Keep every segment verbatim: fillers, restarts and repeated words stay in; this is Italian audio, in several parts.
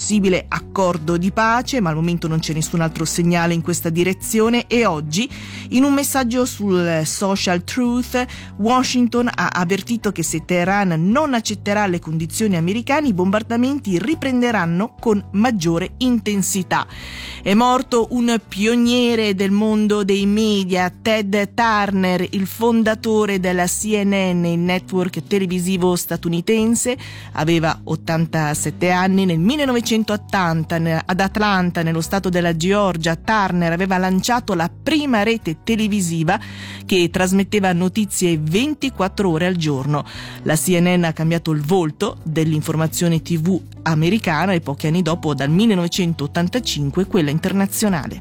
possibile accordo di pace, ma al momento non c'è nessun altro segnale in questa direzione. E oggi, in un messaggio sul social Truth, Washington ha avvertito che se Teheran non accetterà le condizioni americane, i bombardamenti riprenderanno con maggiore intensità. È morto un pioniere del mondo dei media, Ted Turner, il fondatore della C N N, il network televisivo statunitense. Aveva ottantasette anni. Nel millenovecentottanta ad Atlanta, nello stato della Georgia, Turner aveva lanciato la prima rete televisiva che trasmetteva notizie ventiquattro ore al giorno. La C N N ha cambiato il volto dell'informazione tivù americana e pochi anni dopo, dal millenovecentottantacinque, quella internazionale.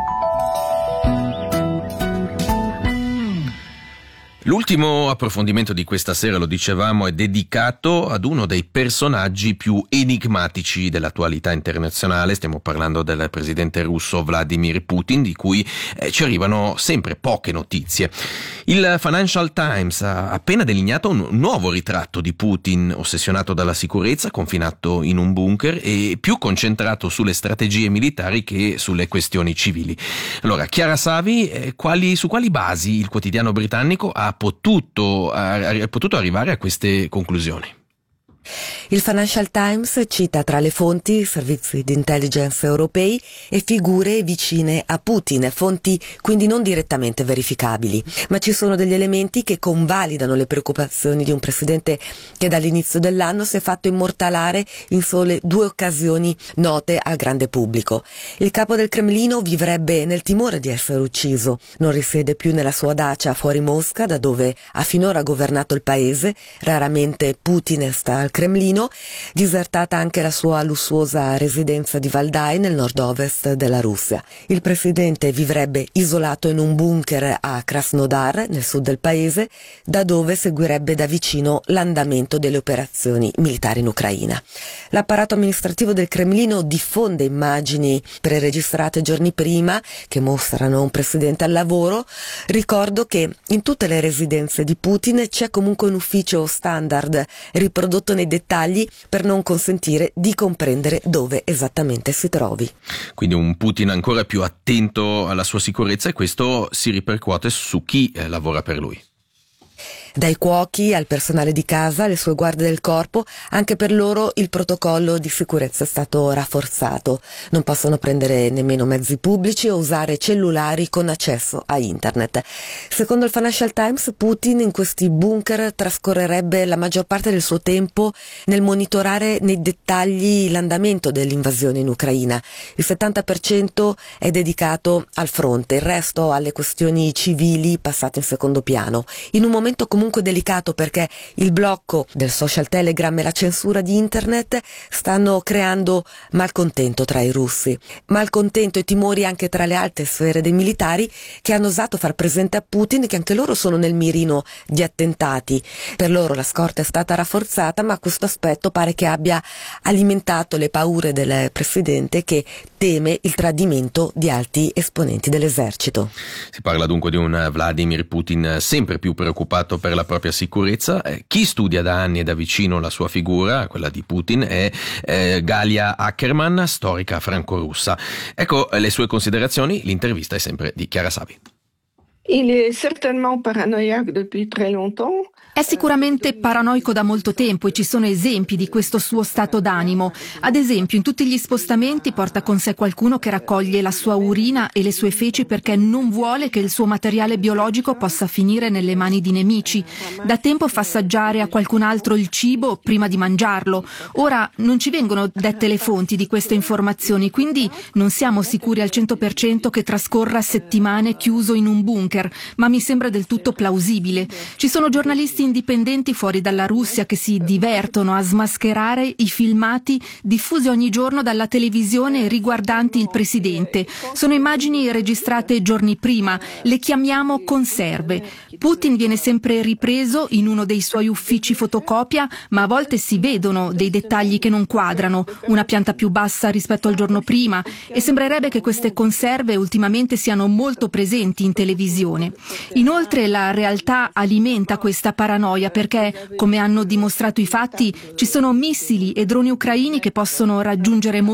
L'ultimo approfondimento di questa sera, lo dicevamo, è dedicato ad uno dei personaggi più enigmatici dell'attualità internazionale. Stiamo parlando del presidente russo Vladimir Putin, di cui eh, ci arrivano sempre poche notizie. Il Financial Times ha appena delineato un nuovo ritratto di Putin, ossessionato dalla sicurezza, confinato in un bunker e più concentrato sulle strategie militari che sulle questioni civili. Allora, Chiara Savi, eh, quali, su quali basi il quotidiano britannico ha potuto, ha potuto arrivare a queste conclusioni? Il Financial Times cita tra le fonti servizi di intelligence europei e figure vicine a Putin, fonti quindi non direttamente verificabili, ma ci sono degli elementi che convalidano le preoccupazioni di un presidente che dall'inizio dell'anno si è fatto immortalare in sole due occasioni note al grande pubblico. Il capo del Cremlino vivrebbe nel timore di essere ucciso, non risiede più nella sua dacia fuori Mosca, da dove ha finora governato il paese, raramente Putin sta al Cremlino, disertata anche la sua lussuosa residenza di Valdai nel nord-ovest della Russia. Il presidente vivrebbe isolato in un bunker a Krasnodar, nel sud del paese, da dove seguirebbe da vicino l'andamento delle operazioni militari in Ucraina. L'apparato amministrativo del Cremlino diffonde immagini preregistrate giorni prima che mostrano un presidente al lavoro. Ricordo che in tutte le residenze di Putin c'è comunque un ufficio standard riprodotto nei dettagli per non consentire di comprendere dove esattamente si trovi. Quindi un Putin ancora più attento alla sua sicurezza, e questo si ripercuote su chi eh, lavora per lui. Dai cuochi al personale di casa, le sue guardie del corpo, anche per loro il protocollo di sicurezza è stato rafforzato. Non possono prendere nemmeno mezzi pubblici o usare cellulari con accesso a internet. Secondo il Financial Times, Putin in questi bunker trascorrerebbe la maggior parte del suo tempo nel monitorare nei dettagli l'andamento dell'invasione in Ucraina. Il settanta per cento è dedicato al fronte, il resto alle questioni civili passate in secondo piano. In un momento comunque delicato, perché il blocco del social Telegram e la censura di internet stanno creando malcontento tra i russi, malcontento e timori anche tra le alte sfere dei militari, che hanno osato far presente a Putin che anche loro sono nel mirino di attentati. Per loro la scorta è stata rafforzata, ma questo aspetto pare che abbia alimentato le paure del presidente, che teme il tradimento di alti esponenti dell'esercito. Si parla dunque di un Vladimir Putin sempre più preoccupato per la propria sicurezza. Eh, chi studia da anni e da vicino la sua figura, quella di Putin, è eh, Galia Ackerman, storica franco-russa. Ecco le sue considerazioni. L'intervista è sempre di Chiara Savi. Il est certainement paranoïaque depuis très longtemps. È sicuramente paranoico da molto tempo e ci sono esempi di questo suo stato d'animo. Ad esempio, in tutti gli spostamenti porta con sé qualcuno che raccoglie la sua urina e le sue feci perché non vuole che il suo materiale biologico possa finire nelle mani di nemici. Da tempo fa assaggiare a qualcun altro il cibo prima di mangiarlo. Ora non ci vengono dette le fonti di queste informazioni, quindi non siamo sicuri al cento per cento che trascorra settimane chiuso in un bunker, ma mi sembra del tutto plausibile. Ci sono giornalisti indipendenti fuori dalla Russia che si divertono a smascherare i filmati diffusi ogni giorno dalla televisione riguardanti il presidente. Sono immagini registrate giorni prima, le chiamiamo conserve. Putin viene sempre ripreso in uno dei suoi uffici fotocopia, ma a volte si vedono dei dettagli che non quadrano, una pianta più bassa rispetto al giorno prima, e sembrerebbe che queste conserve ultimamente siano molto presenti in televisione. Inoltre la realtà alimenta questa paranoia perché, come hanno dimostrato i fatti, ci sono missili e droni ucraini che possono raggiungere